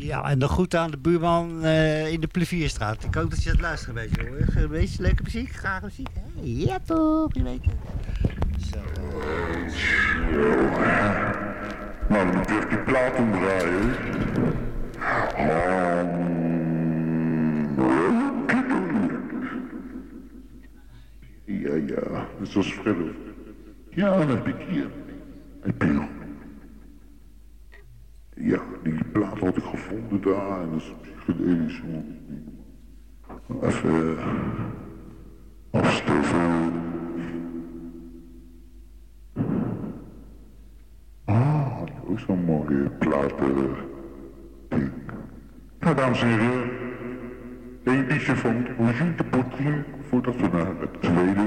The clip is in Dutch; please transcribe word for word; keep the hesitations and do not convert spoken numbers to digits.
Ja, en dan goed aan de buurman uh, in de Plevierstraat. Ik hoop dat je het luistert een beetje hoor. Een beetje leuke muziek, graag muziek. Hey, ja toch, je weet het. Zo. Nou, dan moet je even die plaat omdraaien. Ja, ja, dat was verder. Ja, dan heb ik hier. Een pil. Ja, die plaat had ik gevonden daar en dat is psychedelisch. Even uh, afstoffen. Ah, ook zo'n mooie plaat. Uh, ding. Nou, dames en heren, een liedje van Brigitte Potier voordat we naar het tweede